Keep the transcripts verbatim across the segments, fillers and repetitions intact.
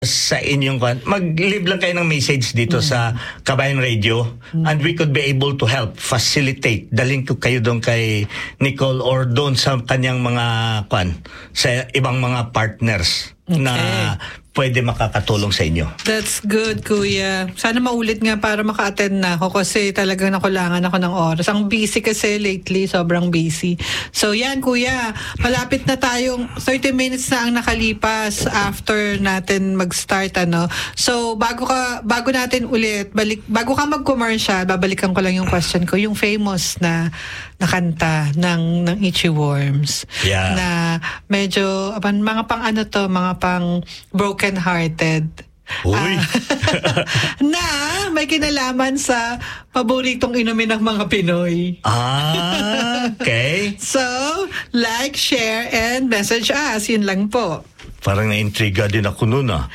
sa inyong kwan, mag-leave lang kayo ng message dito mm. sa Kabayan Radio mm. and we could be able to help facilitate. Dalhin ko kayo doon kay Nicole or doon sa kanyang mga kwan, sa ibang mga partners okay. na pwede makakatulong sa inyo. That's good, Kuya. Sana maulit nga para maka-attend na ako kasi talagang nakulangan ako ng oras. Ang busy kasi lately, sobrang busy. So yan, Kuya, malapit na tayong thirty minutes na ang nakalipas after natin mag-start, ano. So bago ka bago natin ulit, balik bago ka mag-commercial, babalikan ko lang yung question ko, yung famous na nakanta ng ng Itchy Worms. Yeah. Na medyo mga pang ano to, mga pang broken hearted. Uy. Uh, na may kinalaman sa paboritong inumin ng mga Pinoy. Ah, okay. So, like, share, and message us. Yun lang po. Parang na-intriga din ako noon ah.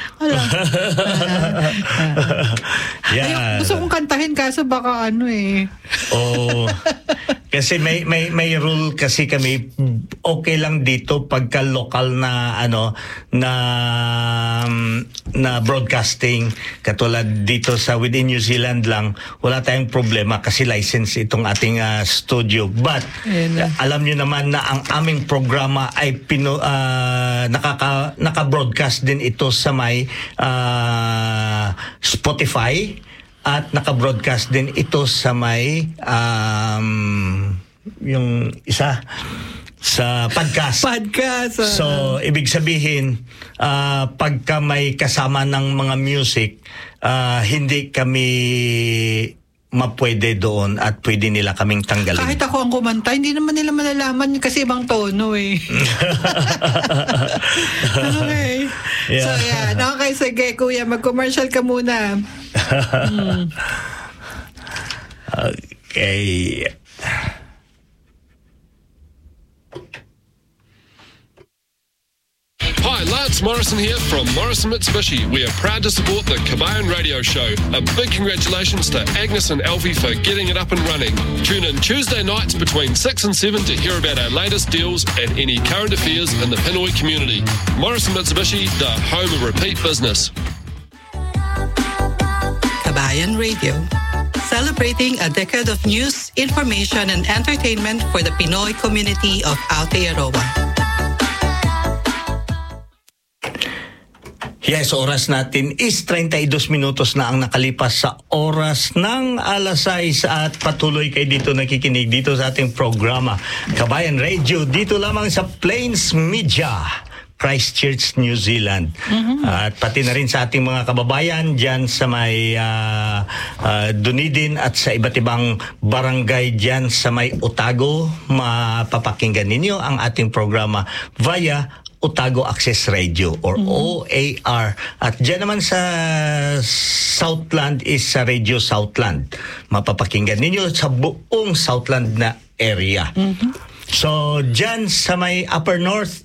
Yeah. Ay, gusto kong kantahin kaso baka ano eh. Oh. Kasi may may may rule kasi kami, okay lang dito pagka local na ano na na broadcasting, katulad dito sa within New Zealand lang, wala tayong problema kasi license itong ating uh, studio. But uh, alam niyo naman na ang aming programa ay pino, uh, nakaka naka-broadcast din ito sa may uh, Spotify at naka-broadcast din ito sa may um, yung isa sa podcast. Podcast. Uh, so, ibig sabihin, uh, pagka may kasama ng mga music, uh, hindi kami mapwede doon at pwede nila kaming tanggalin. Kahit ako ang kumanta, hindi naman nila malalaman kasi ibang tono eh. Okay. Yeah. So yeah, okay, sige Kuya, mag-commercial ka muna. hmm. Okay. Hi, Lance Morrison here from Morrison Mitsubishi. We are proud to support the Kabayan Radio Show. A big congratulations to Agnes and Alfie for getting it up and running. Tune in Tuesday nights between six and seven to hear about our latest deals and any current affairs in the Pinoy community. Morrison Mitsubishi, the home of repeat business. Kabayan Radio, celebrating a decade of news, information, and entertainment for the Pinoy community of Aotearoa. Yes, oras natin is thirty-two minutos na ang nakalipas sa oras ng alas sais at patuloy kayo dito nakikinig dito sa ating programa Kabayan Radio dito lamang sa Plains Media, Christchurch, New Zealand. Mm-hmm. Uh, at pati na rin sa ating mga kababayan dyan sa may uh, uh, Dunedin at sa iba't ibang barangay dyan sa may Otago. Mapapakinggan ninyo ang ating programa via Otago Access Radio or mm-hmm. O A R. At dyan naman sa Southland is sa Radio Southland. Mapapakinggan ninyo sa buong Southland na area. Mm-hmm. So dyan sa may Upper North,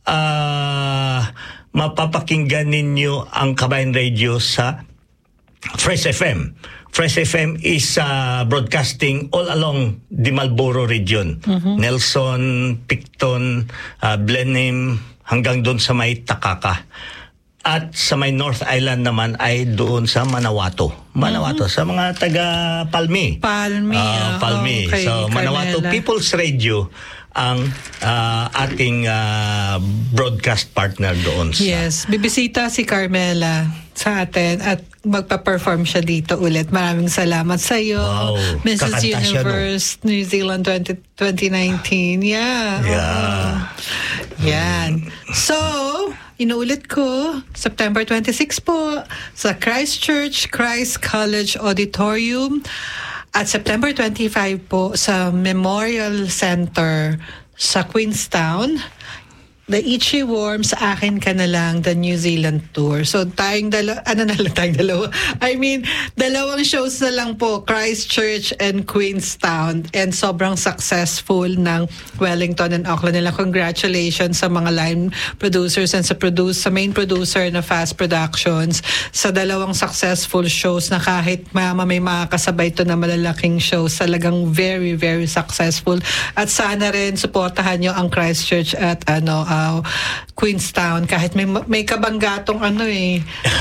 uh, mapapakinggan ninyo ang Kabayan Radio sa Fresh F M. Fresh F M is uh, broadcasting all along the Marlborough region. Mm-hmm. Nelson, Picton, uh, Blenheim, hanggang doon sa may Takaka. At sa may North Island naman ay doon sa Manawato. Manawato, mm-hmm. sa mga taga Palmi. Palmi. Uh, Palmi. Okay, so Manawato Carmela. People's Radio ang uh, ating uh, broadcast partner doon. Sa yes, bibisita si Carmela sa atin at magpa-perform siya dito ulit. Maraming salamat sa iyo, wow. Missus Kakanta Universe siya, no? New Zealand twenty nineteen. Yeah. Yeah. Yan. So, inuulit ko, September twenty-sixth po sa Christchurch Christ College Auditorium at September twenty-fifth po sa Memorial Center sa Queenstown. The Itchy Worms, Akin Ka Na Lang, the New Zealand Tour. So, tayong dalawa, ano na lang tayong dalawa? I mean, dalawang shows na lang po, Christchurch and Queenstown. And sobrang successful ng Wellington and Auckland nila. Congratulations sa mga line producers and sa produce, sa main producer na Fast Productions sa dalawang successful shows na kahit mama may makakasabay ito na malalaking shows, talagang very, very successful. At sana rin, supportahan nyo ang Christchurch at ano, uh, Queenstown kahit may may kabanggatong ano eh